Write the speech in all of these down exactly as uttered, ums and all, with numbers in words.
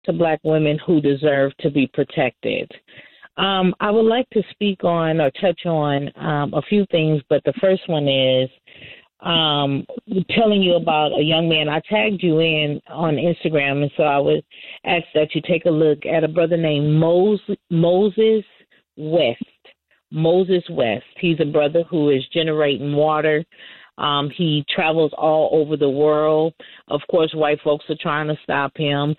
to Black women who deserve to be protected. Um, I would like to speak on or touch on um, a few things, but the first one is um, telling you about a young man. I tagged you in on Instagram, and so I would ask that you take a look at a brother named Moses, Moses West. Moses West. He's a brother who is generating water. Um, he travels all over the world. Of course, white folks are trying to stop him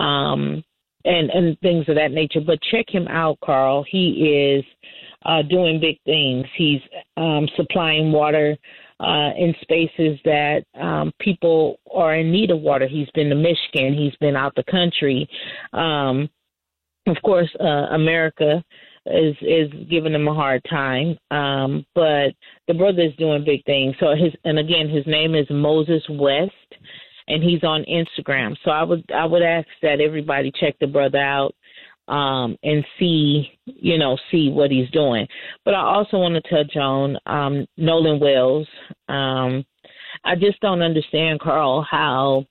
um, and, and things of that nature. But check him out, Carl. He is uh, doing big things. He's um, supplying water uh, in spaces that um, people are in need of water. He's been to Michigan. He's been out the country. Um, of course, uh, America is is giving him a hard time, um, but the brother is doing big things. So his and again, his name is Moses West, and he's on Instagram. So I would I would ask that everybody check the brother out um, and see you know see what he's doing. But I also want to touch on um, Nolan Wells. Um, I just don't understand, Carl, how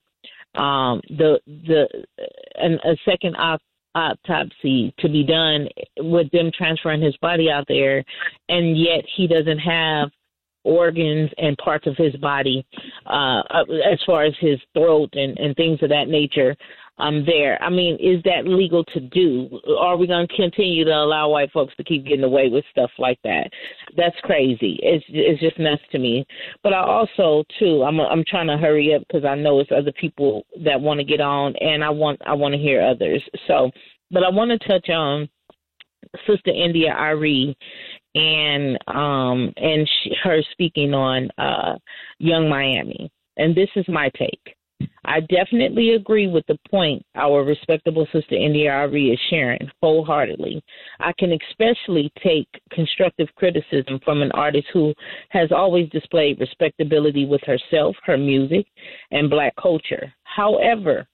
um, the the an, a second op. autopsy to be done with them transferring his body out there, and yet he doesn't have organs and parts of his body uh, as far as his throat and, and things of that nature um, there. I mean, is that legal to do? Are we going to continue to allow white folks to keep getting away with stuff like that? That's crazy. It's it's just nuts to me. But I also, too, I'm I'm trying to hurry up because I know it's other people that want to get on, and I want I want to hear others. So, but I want to touch on Sister India Ari and um and she, her speaking on uh, Young Miami, and this is my take. I definitely agree with the point our respectable Sister India Ari is sharing wholeheartedly. I can especially take constructive criticism from an artist who has always displayed respectability with herself, her music, and Black culture. However,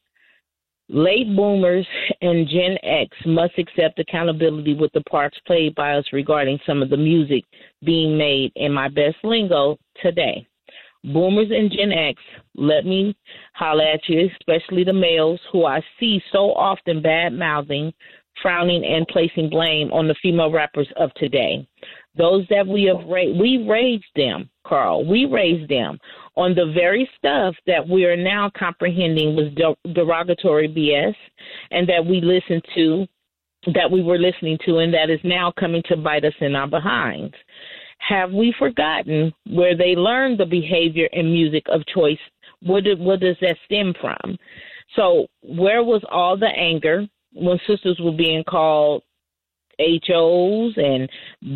late boomers and Gen X must accept accountability with the parts played by us regarding some of the music being made in my best lingo today. Boomers and Gen X, let me holler at you, especially the males who I see so often bad-mouthing, frowning, and placing blame on the female rappers of today. Those that we have ra- we raised them, Carl. We raised them on the very stuff that we are now comprehending was de- derogatory B S, and that we listened to, that we were listening to, and that is now coming to bite us in our behinds. Have we forgotten where they learned the behavior and music of choice? What, did, what does that stem from? So where was all the anger when sisters were being called H Os and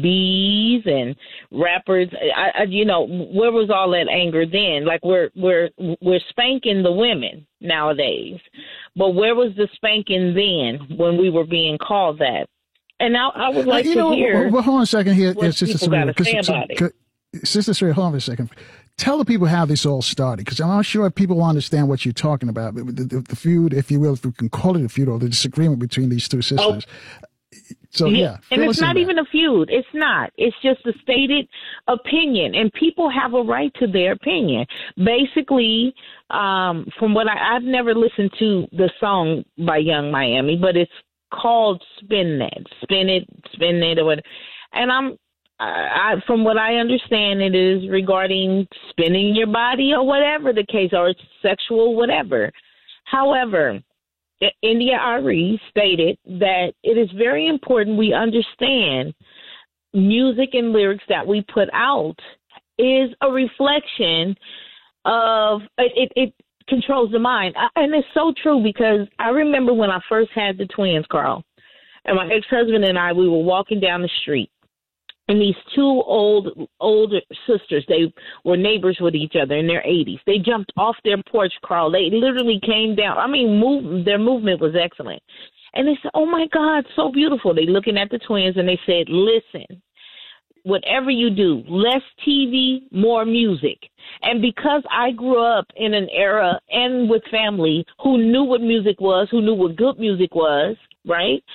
B's and rappers? I, I, you know, where was all that anger then? Like we're we're we're spanking the women nowadays, but where was the spanking then when we were being called that? And I, I would like uh, you to know, hear. Well, hold on a second here, what Sister people got to say so, about it. Sister Serena, hold on a second. Tell the people how this all started, because I'm not sure people will understand what you're talking about. The, the, the feud, if you will, if we can call it a feud, or the disagreement between these two sisters. Oh. So, yeah. And it's not even a feud. It's not. It's just a stated opinion, and people have a right to their opinion. Basically, um, from what I, I've never listened to the song by Young Miami, but it's called Spin That, Spin It, Spin It, or whatever. And I'm, I, from what I understand, it is regarding spinning your body or whatever the case, or it's sexual, whatever. However, India Ari stated that it is very important we understand music and lyrics that we put out is a reflection of it. It, it controls the mind, and it's so true, because I remember when I first had the twins, Carl, and my ex-husband and I, we were walking down the street, and these two old older sisters, they were neighbors with each other in their eighties. They jumped off their porch, Carl. They literally came down. I mean, move, their movement was excellent. And they said, "Oh, my God, so beautiful." They looking at the twins, and they said, "Listen, whatever you do, less T V, more music." And because I grew up in an era and with family who knew what music was, who knew what good music was, right?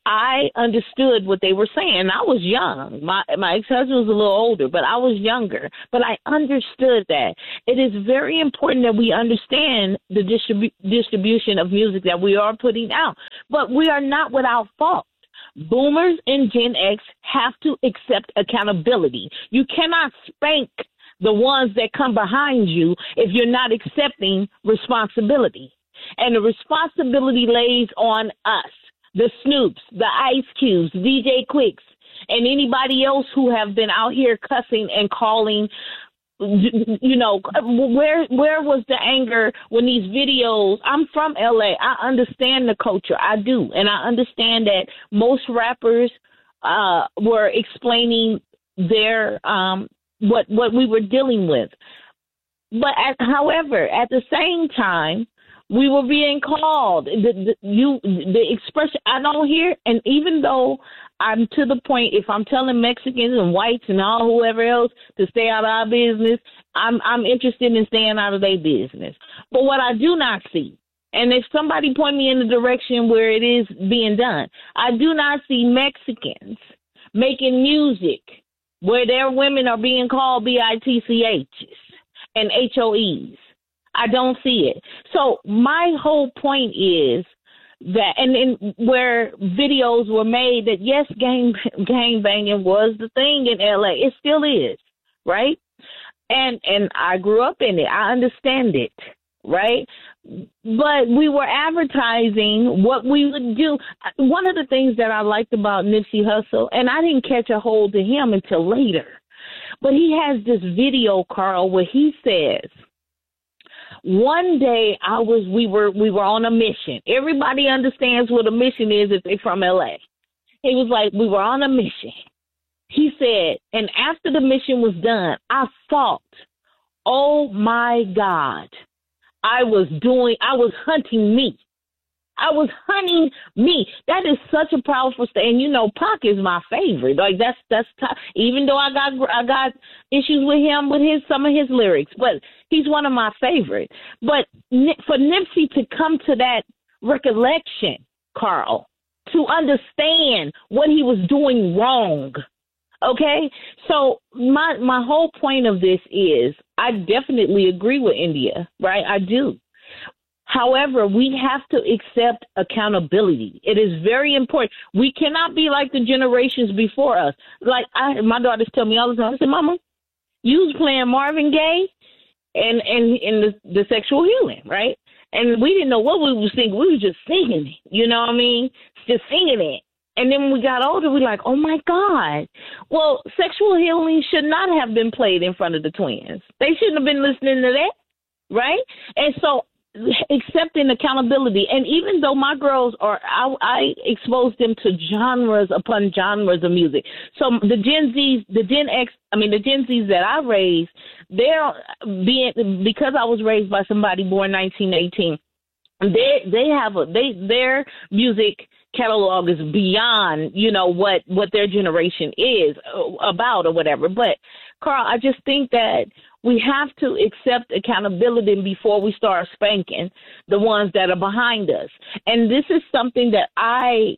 I understood what they were saying. I was young. My my ex-husband was a little older, but I was younger. But I understood that. It is very important that we understand the distribu- distribution of music that we are putting out. But we are not without fault. Boomers and Gen X have to accept accountability. You cannot spank the ones that come behind you if you're not accepting responsibility. And the responsibility lays on us, the Snoops, the Ice Cubes, D J Quicks, and anybody else who have been out here cussing and calling. You know, where where was the anger when these videos? I'm from L A. I understand the culture. I do. And I understand that most rappers uh, were explaining their um, what what we were dealing with. But at, however, at the same time, we were being called. The, the, you, the expression, I don't hear, and even though I'm to the point, if I'm telling Mexicans and whites and all whoever else to stay out of our business, I'm I'm interested in staying out of their business. But what I do not see, and if somebody point me in the direction where it is being done, I do not see Mexicans making music where their women are being called B I T C H's and H O Es. I don't see it. So my whole point is that, and then where videos were made that, yes, gang, gang banging was the thing in L A. It still is, right? And and I grew up in it. I understand it, right? But we were advertising what we would do. One of the things that I liked about Nipsey Hussle, and I didn't catch a hold to him until later, but he has this video, Carl, where he says, one day I was, we were, we were on a mission. Everybody understands what a mission is if they're from L A. He was like, we were on a mission. He said, and after the mission was done, I thought, oh my God, I was doing, I was hunting me. I was hunting me. That is such a powerful statement. And you know, Pac is my favorite. Like that's that's t- even though I got I got issues with him with his some of his lyrics, but he's one of my favorites. But for Nipsey to come to that recollection, Carl, to understand what he was doing wrong. Okay, so my my whole point of this is I definitely agree with India, right? I do. However, we have to accept accountability. It is very important. We cannot be like the generations before us. Like I, my daughters tell me all the time, I said, Mama, you was playing Marvin Gaye and, and, and the, the sexual healing, right? And we didn't know what we were singing. We were just singing it. You know what I mean? Just singing it. And then when we got older, we're like, oh, my God. Well, sexual healing should not have been played in front of the twins. They shouldn't have been listening to that, right? And so accepting accountability. And even though my girls are, I, I exposed them to genres upon genres of music. So the Gen Zs, the Gen X, I mean, the Gen Zs that I raised, they're being, because I was raised by somebody born nineteen eighteen, they, they have a, they, their music catalog is beyond, you know, what, what their generation is about or whatever. But Carl, I just think that we have to accept accountability before we start spanking the ones that are behind us. And this is something that I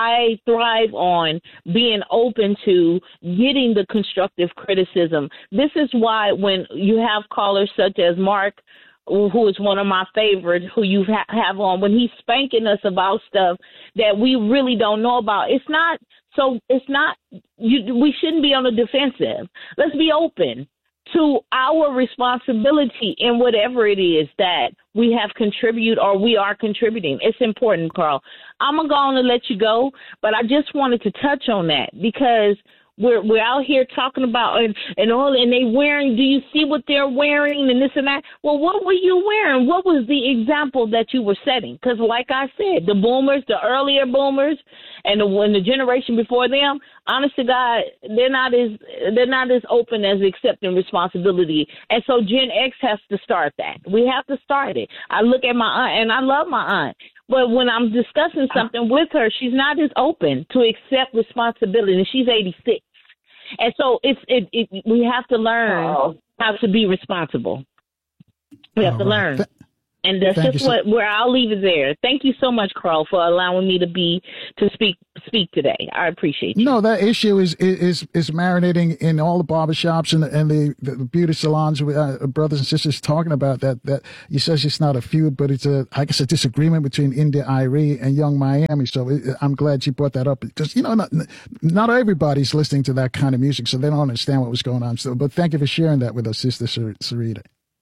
I thrive on, being open to getting the constructive criticism. This is why when you have callers such as Mark, who is one of my favorites, who you ha- have on, when he's spanking us about stuff that we really don't know about, it's not so it's not you, we shouldn't be on the defensive. Let's be open to our responsibility in whatever it is that we have contributed or we are contributing. It's important, Carl. I'm going to go on and let you go, but I just wanted to touch on that because we're we're out here talking about and, and all, and they wearing, do you see what they're wearing and this and that? Well, what were you wearing? What was the example that you were setting? Because like I said, the boomers, the earlier boomers, and the, when the generation before them, honest to God, they're not as they're not as open as accepting responsibility. And so Gen X has to start that. We have to start it. I look at my aunt, and I love my aunt. But when I'm discussing something with her, she's not as open to accept responsibility, and she's eighty-six. And so it's it, it we have to learn oh. how to be responsible. We have All to right. learn. Th- And that's Thank just you, what where I'll leave it there. Thank you so much, Carl, for allowing me to be to speak speak today. I appreciate you. No, that issue is is is marinating in all the barbershops and the, and the, the beauty salons. Uh, brothers and sisters talking about that. That he says it's not a feud, but it's a I guess a disagreement between India Arie and Young Miami. So it, I'm glad you brought that up because you know not, not everybody's listening to that kind of music, so they don't understand what was going on. So, but thank you for sharing that with us, Sister Sarita.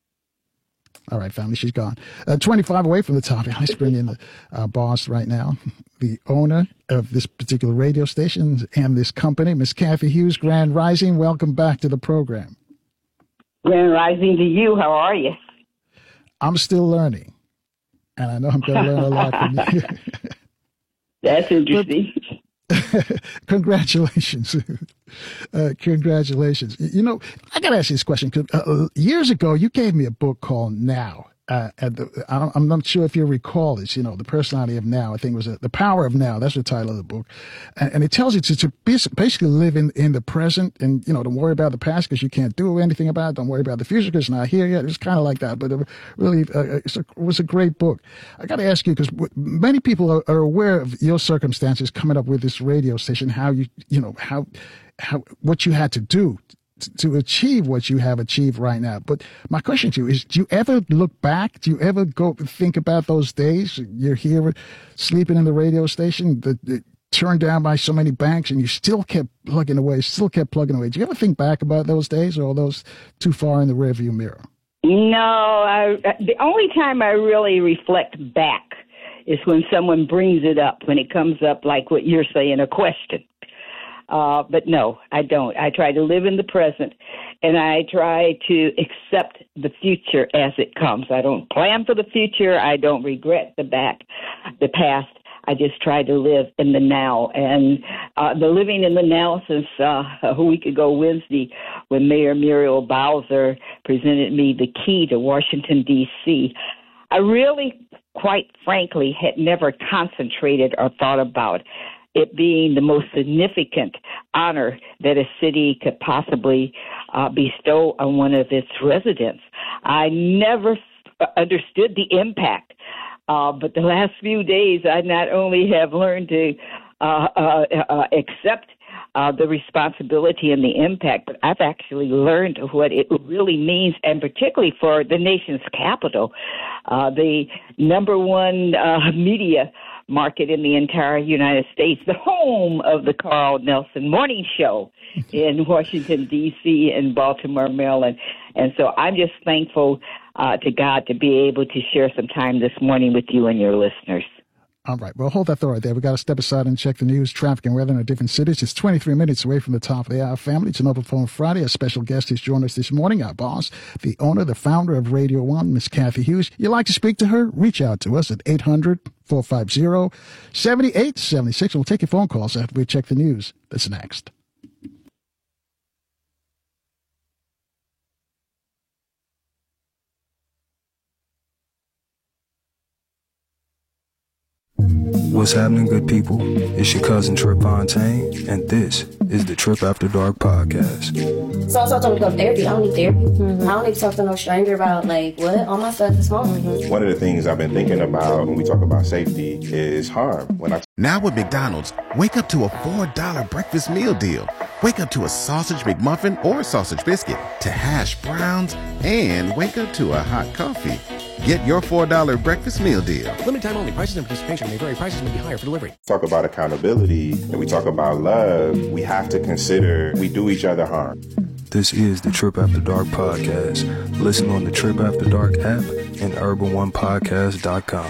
All right, family, she's gone. Uh, twenty-five away from the top. Let's bring in the uh, boss right now, the owner of this particular radio station and this company, Miss Kathy Hughes. Grand Rising, welcome back to the program. Grand Rising to you. How are you? I'm still learning, and I know I'm going to learn a lot from you. That's interesting. But, congratulations. Uh, congratulations. You know, I got to ask you this question. Cause, uh, years ago, you gave me a book called Now. Uh, at the, I I'm not sure if you recall this, you know, The Personality of Now. I think it was a, The Power of Now. That's the title of the book. And, and it tells you to, to basically live in, in the present and, you know, don't worry about the past because you can't do anything about it. Don't worry about the future because it's not here yet. It's kind of like that. But it really, uh, it's a, it was a great book. I got to ask you because many people are, are aware of your circumstances coming up with this radio station, how you, you know, how, how, what you had to do to achieve what you have achieved right now. But my question to you is, do you ever look back? Do you ever go think about those days? You're here sleeping in the radio station, the, the, turned down by so many banks, and you still kept plugging away, still kept plugging away. Do you ever think back about those days, or are those too far in the rearview mirror? No, I, the only time I really reflect back is when someone brings it up, when it comes up like what you're saying, a question. Uh, but no, I don't. I try to live in the present, and I try to accept the future as it comes. I don't plan for the future. I don't regret the back, the past. I just try to live in the now. And uh, the living in the now since uh, a week ago Wednesday when Mayor Muriel Bowser presented me the key to Washington, D C, I really, quite frankly, had never concentrated or thought about it being the most significant honor that a city could possibly uh, bestow on one of its residents. I never f- understood the impact, uh, but the last few days I not only have learned to uh, uh, uh, accept uh, the responsibility and the impact, but I've actually learned what it really means, and particularly for the nation's capital, uh, the number one uh, media market in the entire United States, the home of the Carl Nelson Morning Show in Washington, D C and Baltimore, Maryland. And so I'm just thankful uh, to God to be able to share some time this morning with you and your listeners. All right. Well, hold that thought right there. We got to step aside and check the news, traffic, and weather in our different cities. It's twenty-three minutes away from the top of the hour. Family, it's an Open Phone Friday. A special guest has joined us this morning, our boss, the owner, the founder of Radio One, Miss Kathy Hughes. You'd like to speak to her? Reach out to us at eight hundred, four five zero, seven eight seven six. We'll take your phone calls after we check the news. That's next. What's happening, good people? It's your cousin Trip Fontaine, and this is the Trip After Dark podcast. So I told him to go to therapy. I don't need therapy. Mm-hmm. I don't need to talk to no stranger about, like, what? All my stuff is home. Mm-hmm. One of the things I've been thinking about when we talk about safety is harm. When I Now with McDonald's, wake up to a four dollar breakfast meal deal. Wake up to a sausage McMuffin or sausage biscuit, to hash browns, and wake up to a hot coffee. Get your four dollar breakfast meal deal. Limited time only. Prices and participation may vary. Prices may be higher for delivery. talk about accountability and we talk about love, we have to consider we do each other harm. This is the Trip After Dark podcast. Listen on the Trip After Dark app and urban one podcast dot com.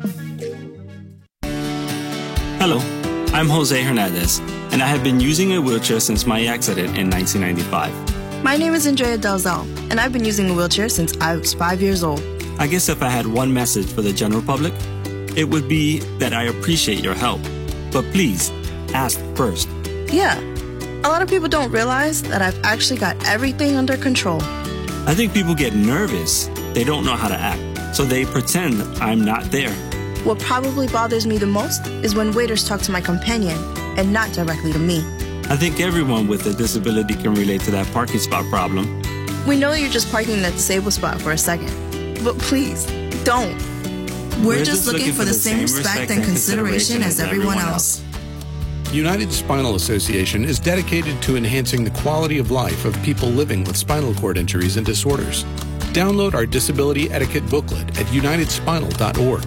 Hello, I'm Jose Hernandez, and I have been using a wheelchair since my accident in nineteen ninety-five. My name is Andrea Dalzell, and I've been using a wheelchair since I was five years old. I guess if I had one message for the general public, it would be that I appreciate your help. But please, ask first. Yeah, a lot of people don't realize that I've actually got everything under control. I think people get nervous. They don't know how to act, so they pretend I'm not there. What probably bothers me the most is when waiters talk to my companion and not directly to me. I think everyone with a disability can relate to that parking spot problem. We know you're just parking in that disabled spot for a second, but please, don't. We're, We're just, just looking, looking for the same respect and consideration as everyone else. United Spinal Association is dedicated to enhancing the quality of life of people living with spinal cord injuries and disorders. Download our disability etiquette booklet at united spinal dot org.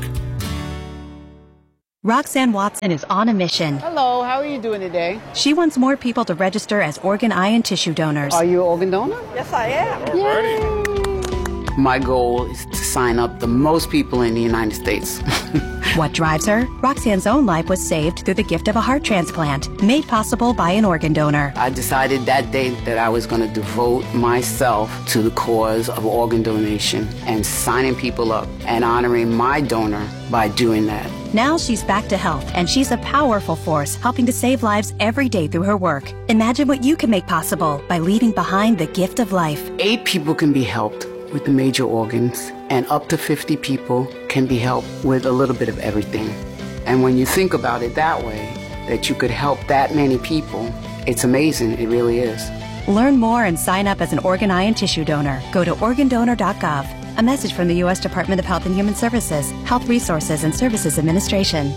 Roxanne Watson is on a mission. Hello, how are you doing today? She wants more people to register as organ, eye, and tissue donors. Are you an organ donor? Yes, I am. Yay. My goal is to sign up the most people in the United States. What drives her? Roxanne's own life was saved through the gift of a heart transplant, made possible by an organ donor. I decided that day that I was going to devote myself to the cause of organ donation and signing people up and honoring my donor by doing that. Now she's back to health, and she's a powerful force helping to save lives every day through her work. Imagine what you can make possible by leaving behind the gift of life. Eight people can be helped with the major organs, and up to fifty people can be helped with a little bit of everything. And when you think about it that way, that you could help that many people, it's amazing. It really is. Learn more and sign up as an organ, eye, and tissue donor. Go to organ donor dot gov. A message from the U S Department of Health and Human Services, Health Resources and Services Administration.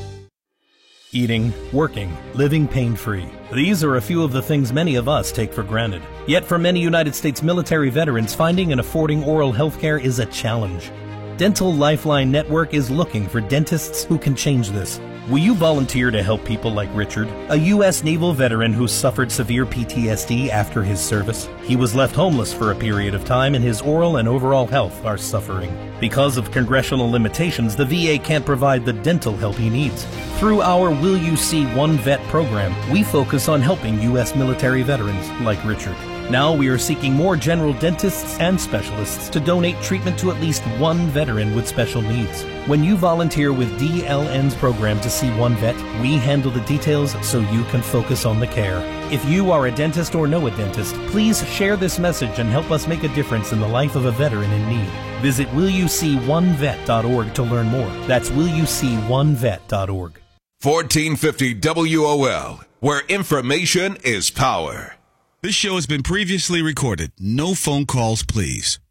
Eating, working, living pain-free. These are a few of the things many of us take for granted. Yet for many United States military veterans, finding and affording oral health care is a challenge. Dental Lifeline Network is looking for dentists who can change this. Will you volunteer to help people like Richard, a U S Naval veteran who suffered severe P T S D after his service? He was left homeless for a period of time, and his oral and overall health are suffering. Because of congressional limitations, the V A can't provide the dental help he needs. Through our Will You See One Vet program, we focus on helping U S military veterans like Richard. Now we are seeking more general dentists and specialists to donate treatment to at least one veteran with special needs. When you volunteer with D L N's program to see one vet, we handle the details so you can focus on the care. If you are a dentist or know a dentist, please share this message and help us make a difference in the life of a veteran in need. Visit will you see one vet dot org to learn more. That's will you see one vet dot org. fourteen fifty W O L, where information is power. This show has been previously recorded. No phone calls, please.